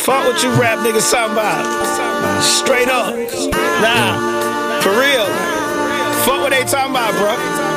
Fuck what you rap niggas talking about. Straight up. Nah, for real. Fuck what they talking about, bro.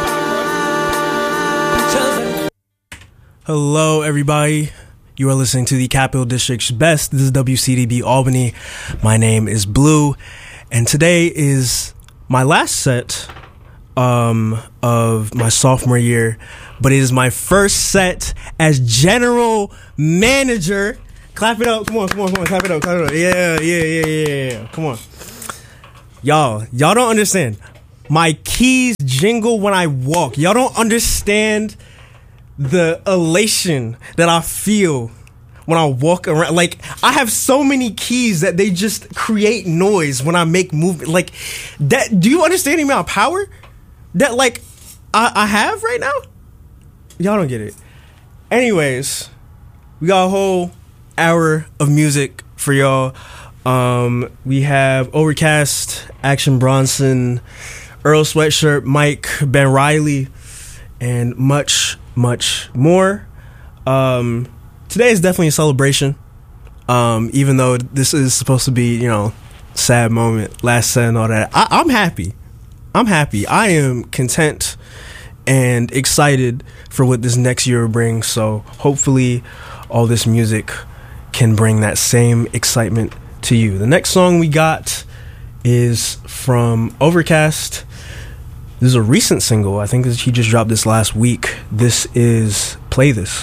Hello, everybody. You are listening to the Capital District's best. This is WCDB Albany. My name is Blue, and today is my last set of my sophomore year, but it is my first set as general manager. Clap it up. Come on. Clap it up. Yeah. Come on. Y'all don't understand. My keys jingle when I walk. Y'all don't understand the elation that I feel when I walk around. Like, I have so many keys that they just create noise when I make movement. Like, that. Do you understand the amount of power that, like, I have right now? Y'all don't get it. Anyways, we got a whole hour of music for y'all. We have Overcast, Action Bronson, Earl Sweatshirt, Mike, Ben Riley, and much more. Today is definitely a celebration. Even though this is supposed to be, sad moment, last set and all that. I'm happy. I am content and excited for what this next year will bring. So hopefully all this music can bring that same excitement to you. The next song we got is from Overcast. This is a recent single. I think he just dropped this last week. This is Play This.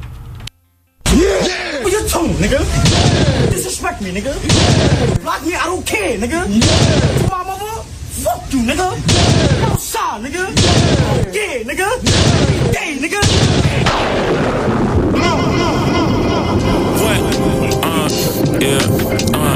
Yeah. What's your tone, nigga? Yeah. Disrespect me, nigga. Yeah. Block me, I don't care, nigga. Yeah. My mama, fuck you, nigga. Yeah. Outside, nigga. Yeah, nigga. Yeah, nigga. What? Yeah.